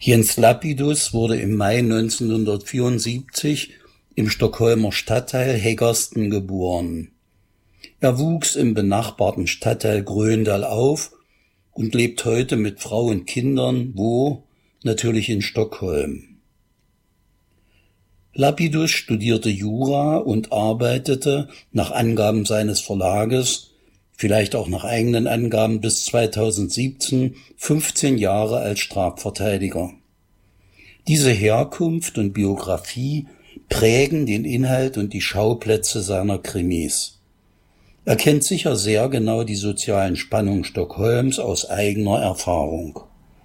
Jens Lapidus wurde im Mai 1974 im Stockholmer Stadtteil Hägersten geboren. Er wuchs im benachbarten Stadtteil Gröndal auf und lebt heute mit Frau und Kindern wo? Natürlich in Stockholm. Lapidus studierte Jura und arbeitete nach Angaben seines Verlages, vielleicht auch nach eigenen Angaben bis 2017, 15 Jahre als Strafverteidiger. Diese Herkunft und Biografie prägen den Inhalt und die Schauplätze seiner Krimis. Er kennt sicher sehr genau die sozialen Spannungen Stockholms aus eigener Erfahrung.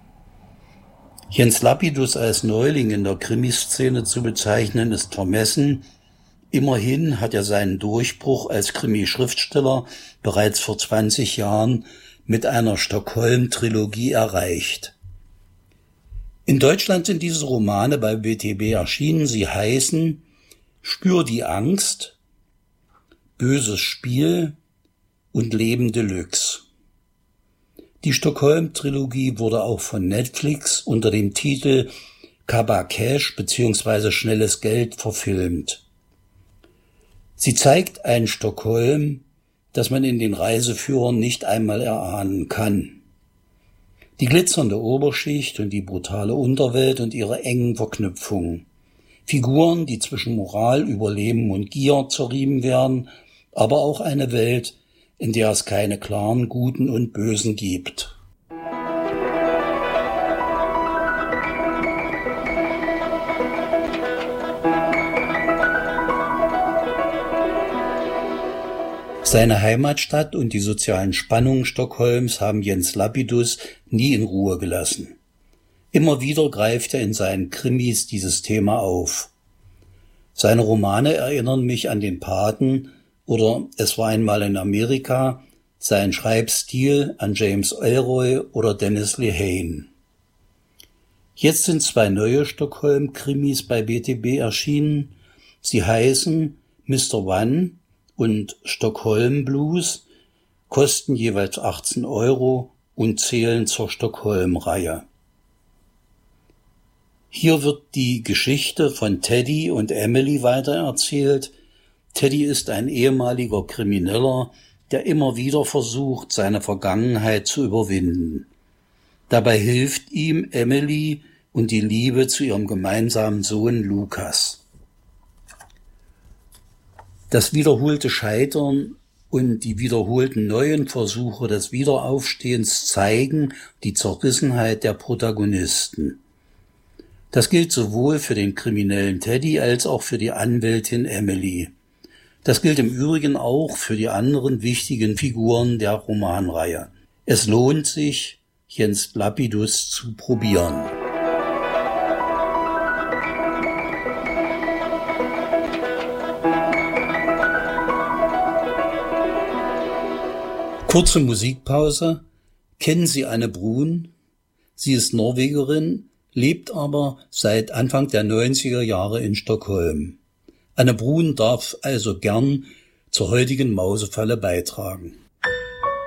Jens Lapidus als Neuling in der Krimiszene zu bezeichnen, ist vermessen. Immerhin hat er seinen Durchbruch als Krimi-Schriftsteller bereits vor 20 Jahren mit einer Stockholm-Trilogie erreicht. In Deutschland sind diese Romane bei BTB erschienen. Sie heißen Spür die Angst, Böses Spiel und Leben Deluxe. Die Stockholm-Trilogie wurde auch von Netflix unter dem Titel Kaba Cash bzw. Schnelles Geld verfilmt. Sie zeigt ein Stockholm, das man in den Reiseführern nicht einmal erahnen kann. Die glitzernde Oberschicht und die brutale Unterwelt und ihre engen Verknüpfungen. Figuren, die zwischen Moral, Überleben und Gier zerrieben werden, aber auch eine Welt, in der es keine klaren Guten und Bösen gibt. Seine Heimatstadt und die sozialen Spannungen Stockholms haben Jens Lapidus nie in Ruhe gelassen. Immer wieder greift er in seinen Krimis dieses Thema auf. Seine Romane erinnern mich an den Paten oder Es war einmal in Amerika, sein Schreibstil an James Ellroy oder Dennis Lehane. Jetzt sind 2 neue Stockholm-Krimis bei BTB erschienen. Sie heißen Mr. One und Stockholm Blues, kosten jeweils 18 € und zählen zur Stockholm-Reihe. Hier wird die Geschichte von Teddy und Emily weitererzählt. Teddy ist ein ehemaliger Krimineller, der immer wieder versucht, seine Vergangenheit zu überwinden. Dabei hilft ihm Emily und die Liebe zu ihrem gemeinsamen Sohn Lukas. Das wiederholte Scheitern und die wiederholten neuen Versuche des Wiederaufstehens zeigen die Zerrissenheit der Protagonisten. Das gilt sowohl für den kriminellen Teddy als auch für die Anwältin Emily. Das gilt im Übrigen auch für die anderen wichtigen Figuren der Romanreihe. Es lohnt sich, Jens Lapidus zu probieren. Kurze Musikpause. Kennen Sie Anne Brun? Sie ist Norwegerin, lebt aber seit Anfang der 90er Jahre in Stockholm. Anne Brun darf also gern zur heutigen Mausefalle beitragen.